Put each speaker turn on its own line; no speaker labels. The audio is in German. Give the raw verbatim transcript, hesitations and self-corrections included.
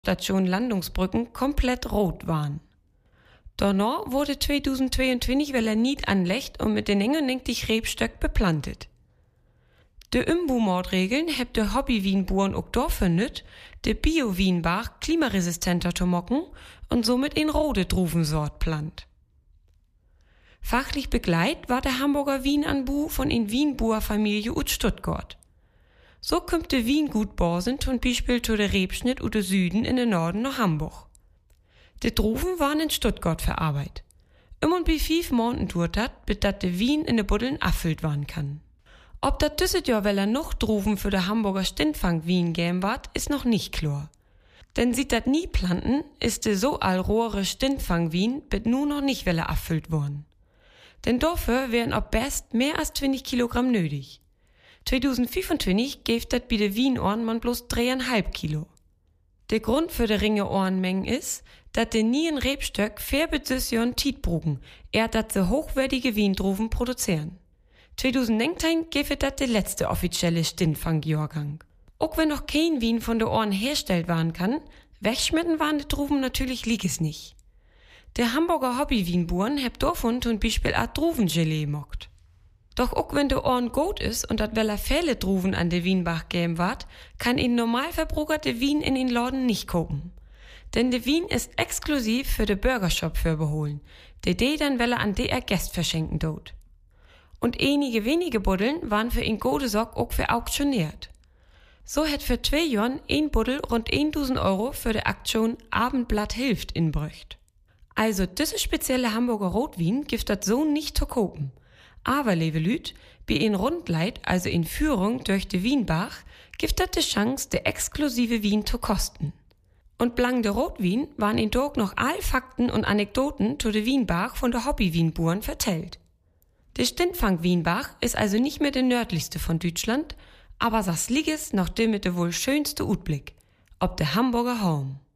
Station Landungsbrücken komplett rot waren. Danach wurde zweitausendzweiundzwanzig weil er nicht anlegt und mit den engen Rebstöck beplantet. De Umbumaatregeln heb de Hobby-Wienburen auch dafür nüt, de Bio-Wienbach klimaresistenter zu machen und somit in rote Druvensort plant. Fachlich begleit war der Hamburger Wienanbau von in Wienbuer Familie ut Stuttgart. So kommt de Wiengut Borsen zum Beispiel zu der Rebschnitt ut de Süden in den Norden nach Hamburg. De Druven waren in Stuttgart verarbeitet. Immer und wie fünf Monaten dauert dat, bis dat de Wien in de Buddeln affüllt werden kann. Ob dat düsset Jahr weller noch Druven für de Hamburger Stintfang Wien gäm ward, ist noch nicht klar. Denn sieht dat nie planten, ist de so allrohre Stintfang Wien bit nu noch nicht weller affüllt worden. Denn dafür wären ob best mehr als zwanzig Kilogramm nötig. zweitausendfünfundzwanzig gäft dat bei de Wienohren man bloß dreieinhalb Kilo. Der Grund für de ringe Ohrenmengen ist, dat de nie ein Rebstöck fair bis süß Jahren Tiet brugen, er dat se hochwertige Wiendruven produzieren. zweitausendneunzehn gäfet dat de letzte offizielle Stintfang-Jahrgang. Auch wenn noch kein Wien von de Ohren herstellt werden kann, wegschmetten waren de Druven natürlich lieges nicht. Der Hamburger Hobby-Wienburen heb davon zum Beispiel a Druvengelee mockt. Doch auch wenn de Ohren gut is und dat weller viele Druven an de Wienbach gäm ward, kann in Normalverbrucher de Wien in den Laden nicht kopen. Denn de Wien ist exklusiv für de Burgershop vorbeholen, de de dann weller an de er Gäst verschenken dort. Und einige wenige Buddeln waren für in gute Sock auch verauktioniert. So hat für zwei Jahren ein Buddel rund tausend Euro für die Aktion Abendblatt hilft inbrücht. Also diese spezielle Hamburger Rotwein gibt das so nicht zu kopen. Aber, liebe Lüt, bei in Rundleit, also in Führung durch de Wienbach, gibt das die Chance, de exklusive Wien zu kosten. Und blang de Rotwein waren in Dog noch all Fakten und Anekdoten zu de Wienbach von de Hobby-Wienburen vertellt. Der Stintfang Wienbach ist also nicht mehr der nördlichste von Deutschland, aber das liegt noch der mit der wohl schönste Utblick, ob der Hamburger Home.